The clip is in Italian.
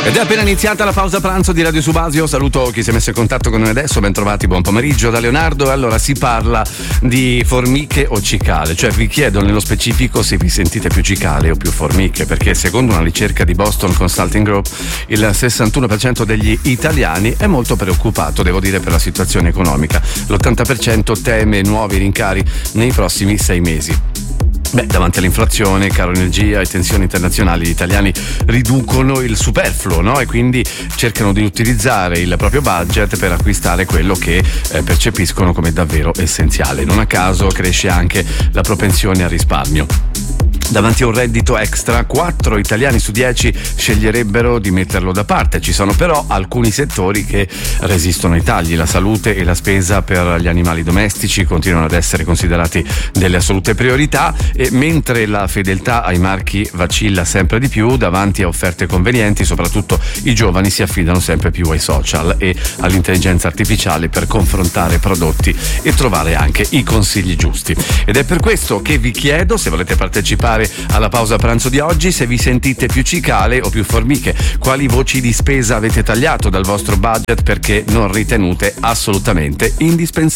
Ed è appena iniziata la pausa pranzo di Radio Subasio. Saluto chi si è messo in contatto con noi adesso. Bentrovati, buon pomeriggio da Leonardo. Allora, si parla di formiche o cicale, cioè vi chiedo nello specifico se vi sentite più cicale o più formiche, perché secondo una ricerca di Boston Consulting Group il 61% degli italiani è molto preoccupato, devo dire, per la situazione economica. L'80% teme nuovi rincari nei prossimi 6 mesi. Davanti all'inflazione, caro energia e tensioni internazionali, gli italiani riducono il superfluo, no? E quindi cercano di utilizzare il proprio budget per acquistare quello che percepiscono come davvero essenziale. Non a caso cresce anche la propensione al risparmio. Davanti a un reddito extra, 4 italiani su 10 sceglierebbero di metterlo da parte. Ci sono però alcuni settori che resistono ai tagli. La salute e la spesa per gli animali domestici continuano ad essere considerati delle assolute priorità, e mentre la fedeltà ai marchi vacilla sempre di più, davanti a offerte convenienti, soprattutto i giovani si affidano sempre più ai social e all'intelligenza artificiale per confrontare prodotti e trovare anche i consigli giusti. Ed è per questo che vi chiedo, se volete partecipare alla pausa pranzo di oggi, se vi sentite più cicale o più formiche, quali voci di spesa avete tagliato dal vostro budget perché non ritenute assolutamente indispensabili.